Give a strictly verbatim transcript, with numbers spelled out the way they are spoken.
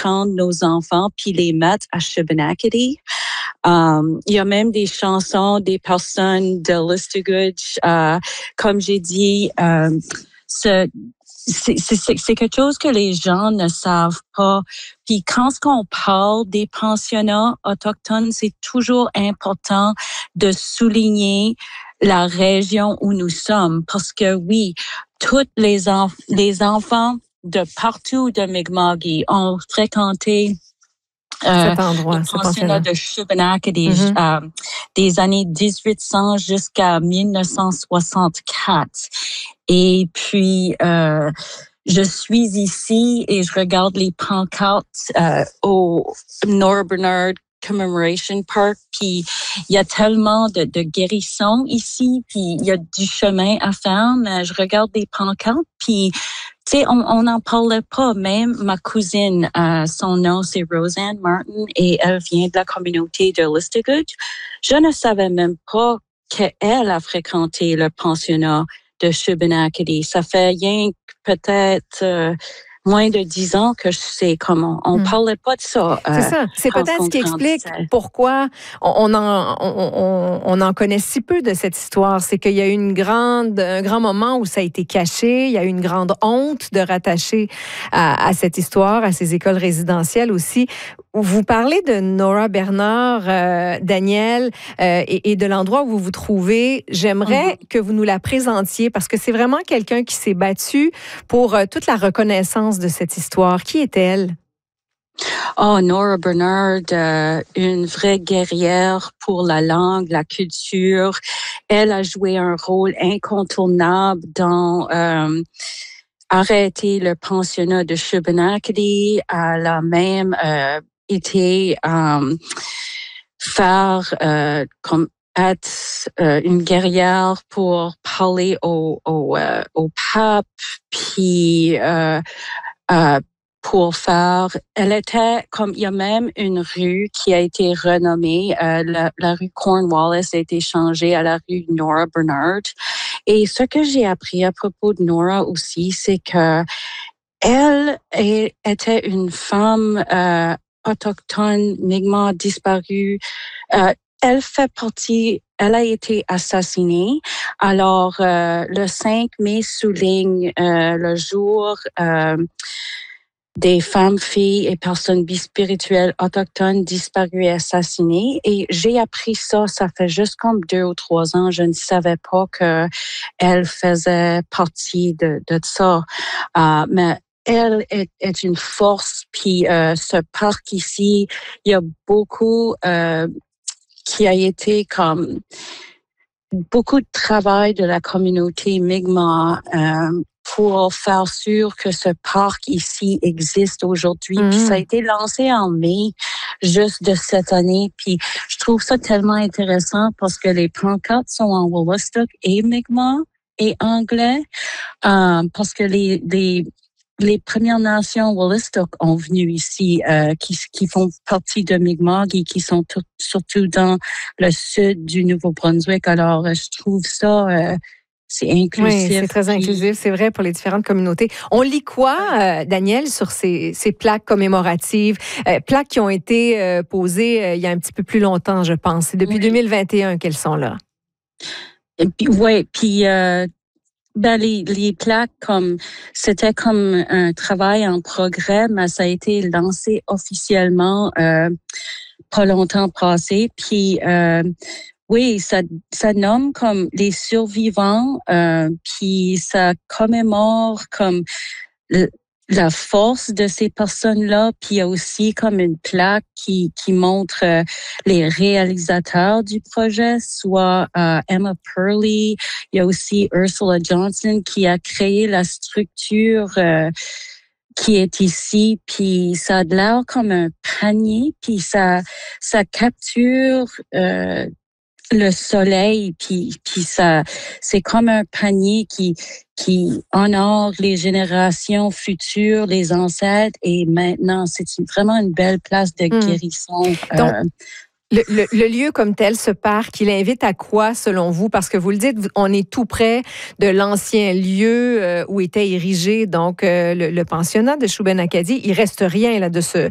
prendre nos enfants puis les mettre à Shubenacadie. Um, il y a même des chansons des personnes de Listuguj. Uh, comme j'ai dit, um, ce, c'est, c'est, c'est quelque chose que les gens ne savent pas. Puis quand on parle des pensionnats autochtones, c'est toujours important de souligner la région où nous sommes. Parce que oui, tous les, enf- les enfants de partout de Mi'kmaq ont fréquenté Euh, cet endroit, le ce pensionnat pensionnat de Shubenacadie des, mm-hmm. euh, des années dix-huit cents jusqu'à dix-neuf cent soixante-quatre. Et puis, euh, je suis ici et je regarde les pancartes euh, au Nora Bernard Commemoration Park. Puis, il y a tellement de, de guérissons ici. Puis, il y a du chemin à faire, mais je regarde les pancartes. Puis, tu sais, on n'en parlait pas. Même ma cousine, euh, son nom, c'est Roseanne Martin et elle vient de la communauté de Listuguj. Je ne savais même pas qu'elle a fréquenté le pensionnat de Shubenacadie. Ça fait rien que peut-être euh, moins de dix ans que je sais comment. On ne hmm. parlait pas de ça. Euh, c'est ça. C'est peut-être ce qui explique pourquoi on en, on, on, on en connaît si peu de cette histoire. C'est qu'il y a eu une grande, un grand moment où ça a été caché. Il y a eu une grande honte de rattacher à, à cette histoire, à ces écoles résidentielles aussi. Vous parlez de Nora Bernard, euh, Daniel, euh, et, et de l'endroit où vous vous trouvez. J'aimerais mm-hmm. que vous nous la présentiez parce que c'est vraiment quelqu'un qui s'est battu pour euh, toute la reconnaissance de cette histoire. Qui est-elle? Oh, Nora Bernard, euh, une vraie guerrière pour la langue, la culture. Elle a joué un rôle incontournable dans euh, arrêter le pensionnat de Shubenacadie. Elle a même euh, été euh, faire euh, comme être euh, une guerrière pour parler au, au, euh, au pape, puis euh, euh, pour faire, elle était comme, il y a même une rue qui a été renommée, euh, la, la rue Cornwallis a été changée à la rue Nora Bernard. Et ce que j'ai appris à propos de Nora aussi, c'est que elle est, était une femme euh, autochtone, Mi'kmaq disparue. Euh, elle fait partie, elle a été assassinée. Alors, euh, le cinq mai souligne euh, le jour euh, des femmes, filles et personnes bispirituelles autochtones disparues et assassinées. Et j'ai appris ça, ça fait juste comme deux ou trois ans. Je ne savais pas qu'elle faisait partie de, de ça. Uh, mais elle est, est une force. Puis euh, ce parc ici, il y a beaucoup euh, qui a été comme beaucoup de travail de la communauté Mi'kmaq euh, pour faire sûr que ce parc ici existe aujourd'hui. Mmh. Puis ça a été lancé en mai juste de cette année. Puis je trouve ça tellement intéressant parce que les pancartes sont en Wolastoq et Mi'kmaq et anglais euh, parce que les, les les Premières Nations Wolastoq ont venu ici, euh, qui, qui font partie de Mi'kmaq et qui sont tout, surtout dans le sud du Nouveau-Brunswick. Alors, je trouve ça, euh, c'est inclusif. Oui, c'est très inclusif, c'est vrai, pour les différentes communautés. On lit quoi, euh, Daniel, sur ces, ces plaques commémoratives, euh, plaques qui ont été euh, posées euh, il y a un petit peu plus longtemps, je pense. C'est depuis oui. deux mille vingt et un qu'elles sont là. Et puis, oui, puis... Euh, Ben, les, les plaques, comme, c'était comme un travail en progrès, mais ça a été lancé officiellement, euh, pas longtemps passé. Puis, euh, oui, ça, ça nomme comme les survivants, euh, puis ça commémore comme la force de ces personnes-là, puis il y a aussi comme une plaque qui, qui montre euh, les réalisateurs du projet, soit euh, Emma Purley, il y a aussi Ursula Johnson qui a créé la structure euh, qui est ici, puis ça a l'air comme un panier, puis ça, ça capture euh, le soleil, puis, puis ça, c'est comme un panier qui, qui honore les générations futures, les ancêtres, et maintenant, c'est vraiment une belle place de guérison. Mmh. Donc, euh, le, le, le lieu comme tel, ce parc, il invite à quoi, selon vous? Parce que vous le dites, on est tout près de l'ancien lieu euh, où était érigé donc euh, le, le pensionnat de Shubenacadie. Il reste rien là de ce